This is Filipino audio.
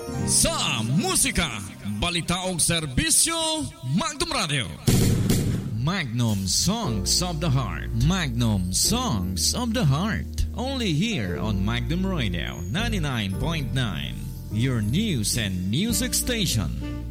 Sa musika, balita og serbisyo, Magnum Radio. Magnum Songs of the Heart. Magnum Songs of the Heart. Only here on Magnum Radio 99.9. Your news and music station.